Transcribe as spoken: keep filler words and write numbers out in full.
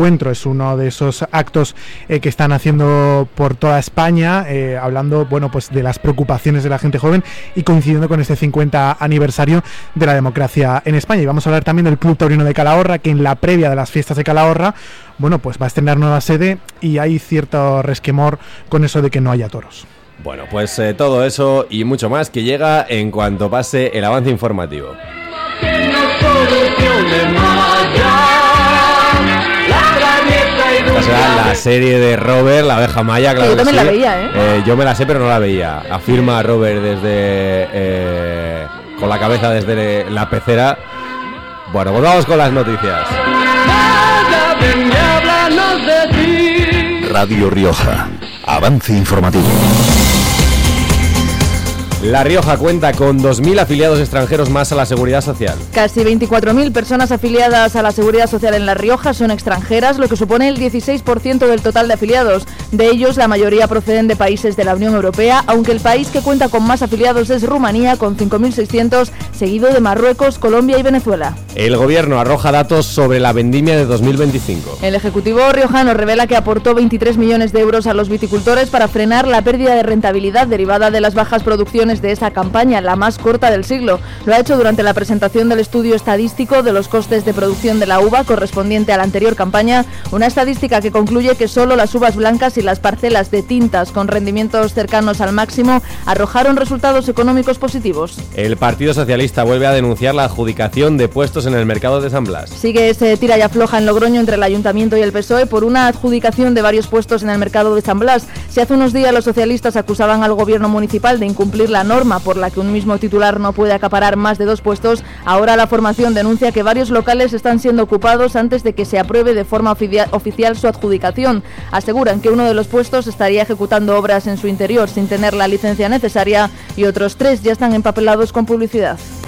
encuentro es uno de esos actos eh, que están haciendo por toda España, eh, hablando bueno pues de las preocupaciones de la gente joven y coincidiendo con este cincuenta aniversario de la democracia en España. Y vamos a hablar también del Club Taurino de Calahorra, que en la previa de las fiestas de Calahorra, bueno pues va a estrenar nueva sede y hay cierto resquemor con eso de que no haya toros. Bueno, pues eh, todo eso y mucho más que llega en cuanto pase el avance informativo. Esta será la serie de Robert, la abeja maya, claro. Yo también sí. la veía, ¿eh? ¿eh? Yo me la sé, pero no la veía. Afirma Robert desde eh, con la cabeza desde la pecera. Bueno, pues vamos con las noticias. Radio Rioja. Avance informativo. La Rioja cuenta con dos mil afiliados extranjeros más a la Seguridad Social. Casi veinticuatro mil personas afiliadas a la Seguridad Social en La Rioja son extranjeras, lo que supone el dieciséis por ciento del total de afiliados. De ellos, la mayoría proceden de países de la Unión Europea, aunque el país que cuenta con más afiliados es Rumanía, con cinco mil seiscientos, seguido de Marruecos, Colombia y Venezuela. El Gobierno arroja datos sobre la vendimia de dos mil veinticinco. El Ejecutivo riojano revela que aportó veintitrés millones de euros a los viticultores para frenar la pérdida de rentabilidad derivada de las bajas producciones de esta campaña, la más corta del siglo. Lo ha hecho durante la presentación del estudio estadístico de los costes de producción de la uva correspondiente a la anterior campaña, una estadística que concluye que solo las uvas blancas y las parcelas de tintas con rendimientos cercanos al máximo arrojaron resultados económicos positivos. El Partido Socialista vuelve a denunciar la adjudicación de puestos en el mercado de San Blas. Sigue ese tira y afloja en Logroño entre el Ayuntamiento y el P S O E por una adjudicación de varios puestos en el mercado de San Blas. Si hace unos días los socialistas acusaban al gobierno municipal de incumplir la norma por la que un mismo titular no puede acaparar más de dos puestos, ahora la formación denuncia que varios locales están siendo ocupados antes de que se apruebe de forma oficial su adjudicación. Aseguran que uno de los puestos estaría ejecutando obras en su interior sin tener la licencia necesaria y otros tres ya están empapelados con publicidad.